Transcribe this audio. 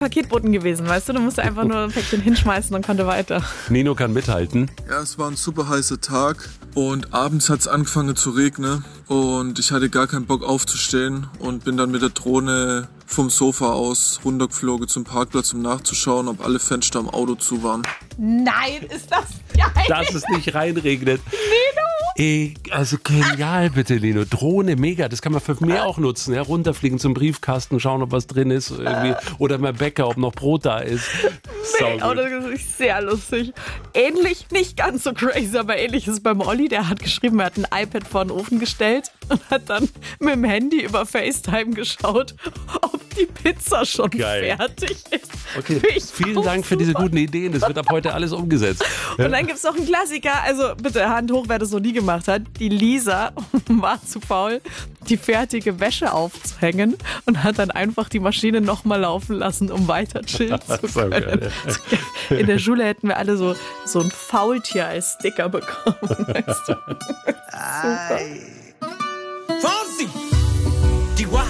Paketboten gewesen, weißt du? Du musst einfach nur ein Päckchen hinschmeißen und konnte weiter. Nino kann mithalten. Ja, es war ein super heißer Tag und abends hat es angefangen zu regnen und ich hatte gar keinen Bock aufzustehen und bin dann mit der Drohne vom Sofa aus runtergeflogen zum Parkplatz, um nachzuschauen, ob alle Fenster im Auto zu waren. Nein, ist das geil. Dass es nicht reinregnet. Nino! Also genial bitte, Nino. Drohne, mega. Das kann man für mehr auch nutzen. Ja? Runterfliegen zum Briefkasten, schauen, ob was drin ist. Irgendwie. Oder mal Bäcker, ob noch Brot da ist. Oh, das ist sehr lustig. Ähnlich, nicht ganz so crazy, aber ähnlich ist es beim Olli. Der hat geschrieben, er hat ein iPad vor den Ofen gestellt und hat dann mit dem Handy über FaceTime geschaut, ob die Pizza schon fertig ist. Okay, vielen Dank für diese guten Ideen. Das wird ab heute alles umgesetzt. Und dann gibt es noch einen Klassiker. Also bitte Hand hoch, wer das noch nie gemacht hat. Die Lisa war zu faul, die fertige Wäsche aufzuhängen und hat dann einfach die Maschine nochmal laufen lassen, um weiter chillen zu können. In der Schule hätten wir alle so ein Faultier als Sticker bekommen. Weißt du? Super.